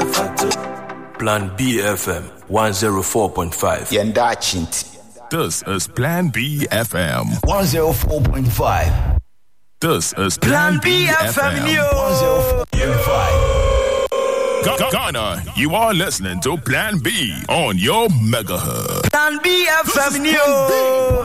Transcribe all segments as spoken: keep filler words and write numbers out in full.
Plan B F M one oh four point five. This is Plan B F M one oh four point five. This is Plan, Plan B F M one oh four point five. Ghana, you are listening to Plan B on your megahertz. Plan B F M one oh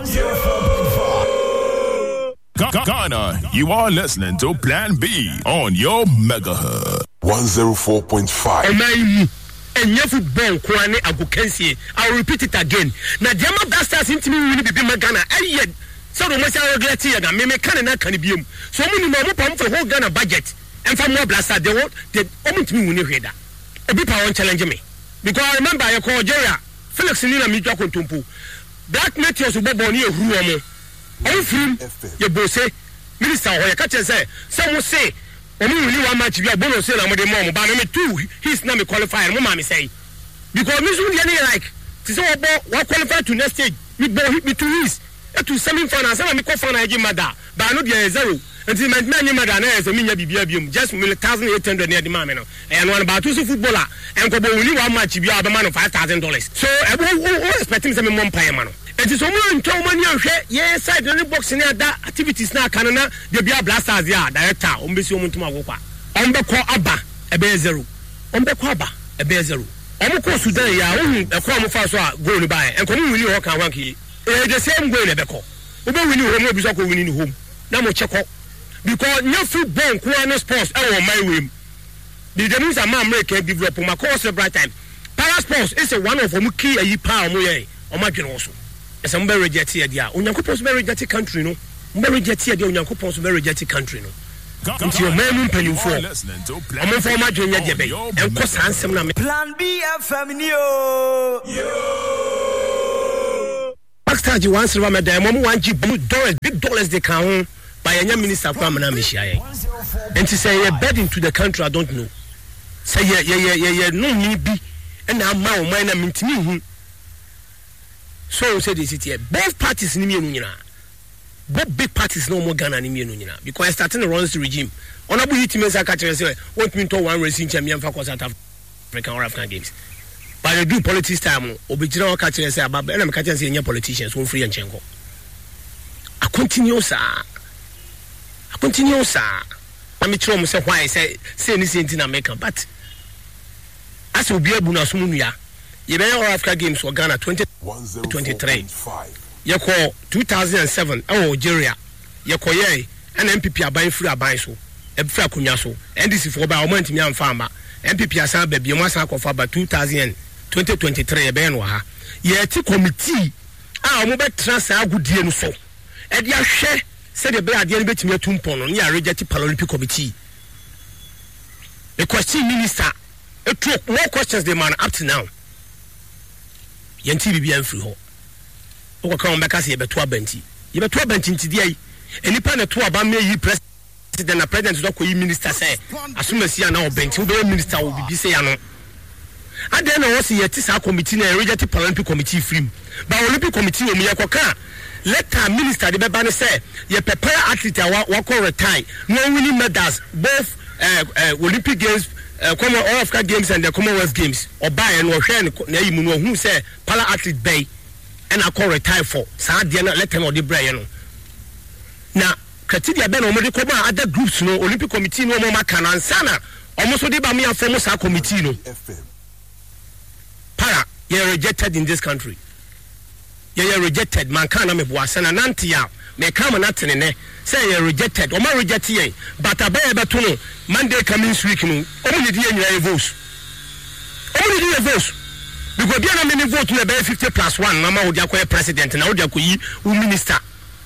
four point five. Ghana, you are listening to Plan B on your megahertz. one oh four point five. And your football, Kwane Agukensi. I'll repeat it again. Now, Jama Blasters into me will be Magana. And yet, so the most I regret here, and me can not can be. So many more pump for whole Ghana budget. And for more Blaster, they won't, they won't me when you hear that. A bit power challenge me. Because I remember I called Jerry, Felix Nina Mijako Tumpu. Black Meteors of Boboni, who are all film, your boss, Minister, or your catcher say, some will say, Omi really want match be a bonus sale among the mom, but me too. He's not qualified. My mommy say because me soon any like to say what qualified to next stage. Me boy hit me two years. To semi final, some me call final again, mother. But I know there is zero. Until my man, mother, na is a minya bibium. Just me thousand eight hundred near the mamma. And one about two footballer and go only one match be a man of five thousand dollars. So I will expect him some more pay man. It is only in two money yes, side on the boxing that activities now Canada, the Bia Blasters, yeah, director, Umbisi Mutumagopa. Umbeko Abba, a bear zero. Umbeko Abba, a bear zero. Umko Sudan, ya, a crumb of us go to buy and come with you walk around here. The same way, Nebeko. Ube when you home, Bisako winning home. No more check up. Because no football, Kuana Sports, oh, my whim. The Demus are man make a develop my course of bright time. Para Sports is a one of them key a ye power, Moye, or my also. Some very jetty idea. Unyankopos very jetty country, no. Very jetty idea. Unyankopos very jetty country, no. Come your man penny for. I'm for my junior debate. And cost handsome. Plan B F M yo. Backstage you once remember the mom one G dollars, big dollars they count by a young minister from Namishia. And to say a bed into the country, I don't know. Say yeah, yeah, yeah, yeah, yeah, no me be. And I'm my mind, I'm into me. So said this here. Both parties in the both big parties no more Ghana in the because I started to run the regime. Honorable Hitimesa Catcher say, want me to one racing champion for South African or African games. But they do politics time. Obijino Catcher say about and I'm catching senior politicians who free and chenko. I continue, sir. I continue, sir. I'm sure say why I say say anything in America, but as will be able to Sumunia. You know, Africa Games for Ghana twenty twenty-three. You call two thousand seven. Oh, Nigeria. You call ye and M P P are buying free a buy so. A free kunyaso. And this is for about a month. Me and farmer. M P P are saying baby, you must have about two thousand twenty twenty-three. A benwa. Ye ti committee. Ah, mobile transfer good deal so. And ya share said the bear the bit me tumpon on ya rejected Paralympic committee. The question minister. It took more questions than man up to now. Yanti bibi amfiri ho o ka on beka se ye beto abanti ye beto abanti ntidie eni pa na to aba me yi president na president do ko yi minister say asumasi na obanti wo be minister wo bibi say ya no ade na wo se ye ti sa committee na reject Paralympic committee film ba Olympic committee wo me ye koka letter minister de beba ne say ye prepare athlete wa ko retire no winning medals both uh, uh, Olympic games Uh, Common all Africa Games and the Commonwealth Games or buy and or share na you know who say para athlete bay and I call retire for sa dia na let them or the brain no na criteria be no mo de ko ba other groups no Olympic committee no mo maka na sana almost dey ba me afom sa committee no para you rejected in this country you are rejected man can na me bo asana nantia me come na tenene say you rejected o ma reject ye but abaya beto no Monday coming week no o mo dey nyira votes o mo dey votes because there na many vote na be fifty plus one na ma wo dia ko president na wo dia ko yi wo minister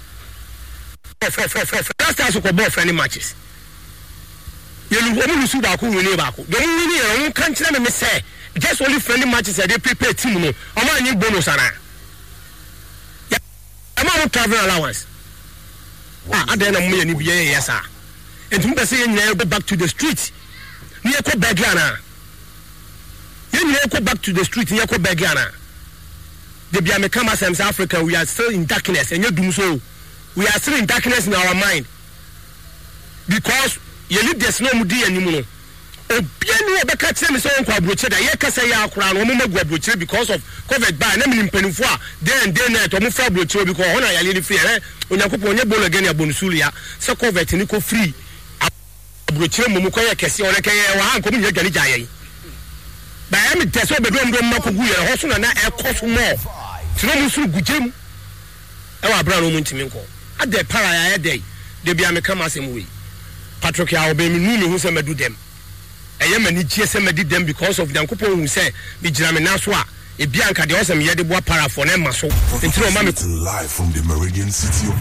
that's how so ko ball friendly matches you know o mo su ba ko wini ba ko don wini e won kan kire me say just only friendly matches they prepare team no o ma nyi bonus ana ya ma mo travel allowance ah adena mo yani biye yes ah entum be say nyina go back to the street ni e ko Belgiana nyina e ko back to the street ni e ko Belgiana the bia me come as South Africa we are still in darkness and you do so we are still in darkness in our mind because you leave there's no mudi anymore obiani wo beka kire me so onko abroche da ye kasa ya akora no mo magu abroche because of covid by na me mpanifo a den den na to mo fra abroche because hona ya le free eh onyankopon onye bolo again abonusulu ya se covid ni ko free abroche mo mo ko ye kese ole ke ye wa han ko mo nya gani jaye ba ya me teso be do ndo makogu ye ho so na na e koso mo tino mo suru gugem e wa bra no mo ntimi nko ade para ya ye dey de bia me kama asem we Patrick ya obe me nu me hu se madu dem eye mani gie se madi dem because of Yankopon hu se bi gira me na so a e bia nka de osem ye de boa para for na ma so ntino ma me live from the Meridian City of